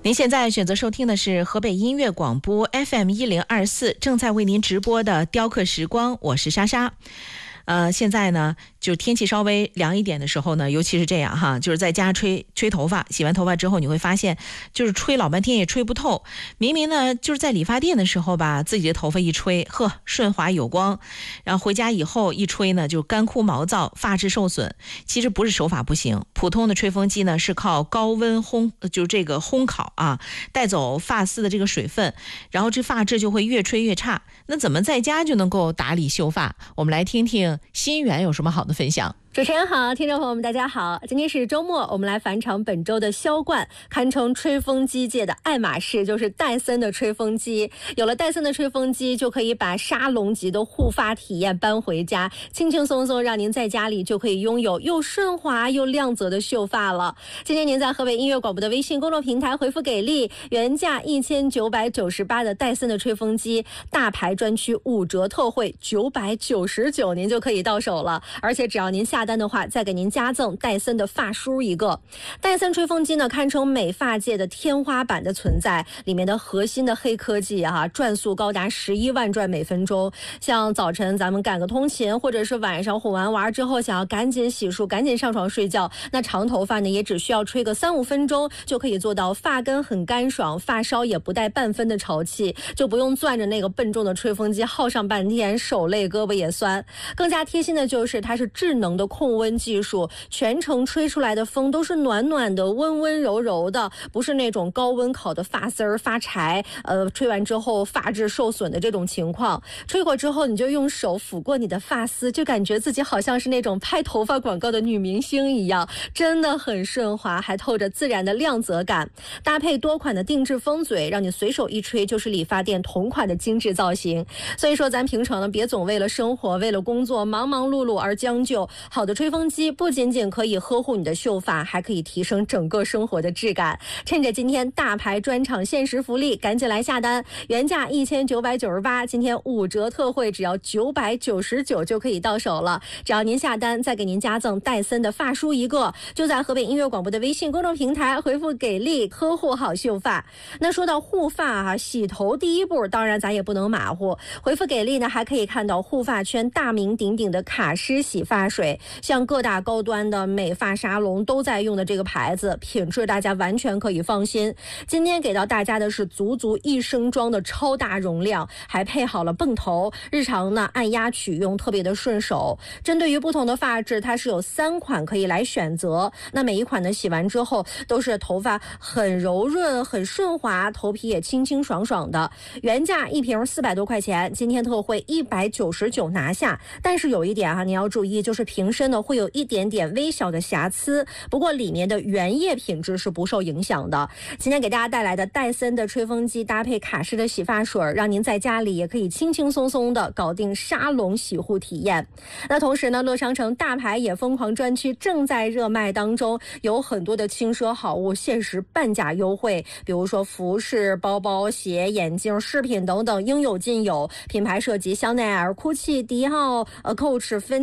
您现在选择收听的是河北音乐广播 FM1024，正在为您直播的雕刻时光，我是莎莎。现在呢，就天气稍微凉一点的时候呢，尤其是这样哈，就是在家吹头发，洗完头发之后，你会发现，就是吹老半天也吹不透。明明呢，就是在理发店的时候吧，自己的头发一吹，顺滑有光，然后回家以后一吹呢，就干枯毛躁，发质受损。其实不是手法不行，普通的吹风机呢是靠高温烘烤啊，带走发丝的这个水分，然后这发质就会越吹越差。那怎么在家就能够打理秀发？我们来听听心源有什么好的分享。 主持人好，听众朋友们大家好，今天是周末，我们来返场本周的销冠，堪称吹风机界的爱马仕，就是戴森的吹风机。有了戴森的吹风机，就可以把沙龙级的护发体验搬回家，轻轻松松让您在家里就可以拥有又顺滑又亮泽的秀发了。今天您在河北音乐广播的微信公众平台回复给力，原价1998的戴森的吹风机，大牌专区5折特惠999，您就可以到手了。而且只要您下单的话，再给您加赠戴森的发梳一个。戴森吹风机呢，堪称美发界的天花板的存在，里面的核心的黑科技转速高达11万转每分钟。像早晨咱们赶个通勤，或者是晚上哄完娃之后想要赶紧洗漱赶紧上床睡觉，那长头发呢也只需要吹个3-5分钟就可以做到发根很干爽，发梢也不带半分的潮气，就不用攥着那个笨重的吹风机耗上半天，手累胳膊也酸。更加贴心的就是它是智能的控温技术，全程吹出来的风都是暖暖的温温柔柔的，不是那种高温烤的发丝儿发柴，吹完之后发质受损的这种情况。吹过之后你就用手抚过你的发丝，就感觉自己好像是那种拍头发广告的女明星一样，真的很顺滑，还透着自然的亮泽感。搭配多款的定制风嘴，让你随手一吹就是理发店同款的精致造型。所以说咱平常呢，别总为了生活为了工作忙忙碌碌而将就，好的吹风机不仅仅可以呵护你的秀发，还可以提升整个生活的质感。趁着今天大牌专场限时福利，赶紧来下单，原价1998，今天5折特惠，只要999就可以到手了。只要您下单，再给您加赠戴森的发梳一个，就在河北音乐广播的微信公众平台回复给力，呵护好秀发。那说到护发洗头第一步当然咱也不能马虎，回复给力呢还可以看到护发圈大名鼎鼎的卡诗洗发水，像各大高端的美发沙龙都在用的这个牌子，品质大家完全可以放心。今天给到大家的是足1升装的超大容量，还配好了泵头，日常呢按压取用特别的顺手。针对于不同的发质，它是有3款可以来选择，那每一款呢洗完之后都是头发很柔润很顺滑，头皮也清清爽爽的。原价一瓶400多块钱，今天特惠199拿下。但是有一点你要注意，就是瓶身呢会有一点点微小的瑕疵，不过里面的原液品质是不受影响的。今天给大家带来的戴森的吹风机搭配卡诗的洗发水，让您在家里也可以轻轻松松的搞定沙龙洗护体验。那同时呢，乐商城大牌也疯狂专区正在热卖当中，有很多的轻奢好物限时半价优惠，比如说服饰、包包、鞋、眼镜、饰品等等应有尽有，品牌涉及香奈儿、GUCCI、迪奥、Coach、芬